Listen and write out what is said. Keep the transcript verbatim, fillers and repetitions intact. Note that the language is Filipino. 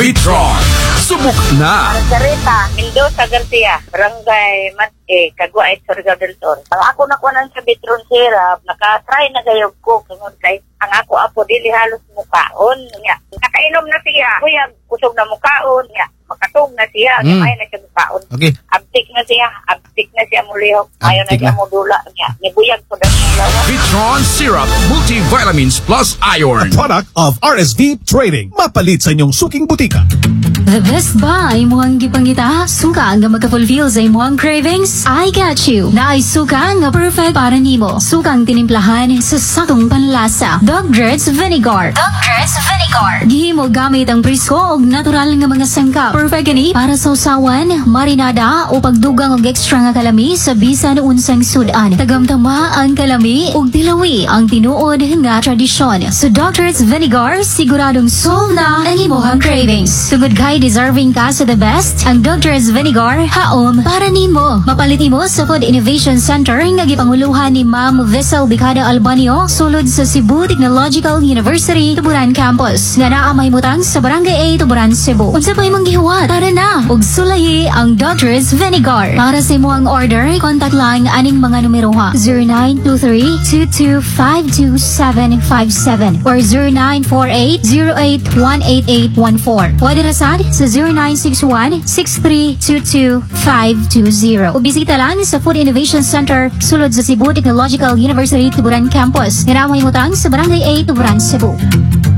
Vitron, subok na! Margarita, Mendoza Garcia, Barangay Mate, Caguait, Surigao del Sur. Ang ako nakuha sa Vitron syrup, nakatry na gayog ko, kung kay ang ako apo dili halos mukaon. Nga. Nakainom na siya, kuya, kusog na mukaon. Nga. Makatog na siya, mm. Ayaw na siya mukaon. Okay. Abtik na siya, abtik na siya mulihok. Ayaw na Abtik siya na. mudula. Nga. Nibuyag ko na siya lawa. Vitron Syrup, multivitamins plus iron. Product of R S V Trading. Mapalit sa inyong suking butika. The best buy mo ang gipangita, suka nga magka-fulfill sa imong cravings. I got you. Na ay suka nga perfect para nimo. Suka ang tinimplahan sa sakong panlasa. Dog Dreads Vinegar. Dog Dreads Vinegar. Gihimo gamit ang presko o natural nga mga sangkap. Perfect gani para sa usawan, marinada o pagdugang og extra nga kalami sa bisan unsang sudan. Tagamtama ang kalami ug tilawi ang tinuod nga tradisyon. Sa Dog Dreads Vinegar, siguradong solve na ang imong cravings. Tungod kay deserving ka sa the best, ang Doctor's Vinegar haom para nimo. Mapalit mo sa Food Innovation Center nga gipanguluhan ni Ma'am Vessel Bicada Albanio sulod sa Cebu Technological University Tuburan Campus nga naa mahimutang sa Barangay A, Tuburan, Cebu. Unsa pa imong gihuwat? Tara na ug sulayi ang Doctor's Vinegar. Para sa imong order, contact lang aning mga numero ha: zero nine two three, two two five two seven five seven or zero nine four eight, zero eight one eight eight one four. Pwede rasad sa zero nine six one, six three two two five two zero. O bisita lang sa Food Innovation Center sulod sa Cebu Technological University Tuburan Campus. Hiramay mo tang sa Barangay A, Tuburan, Cebu.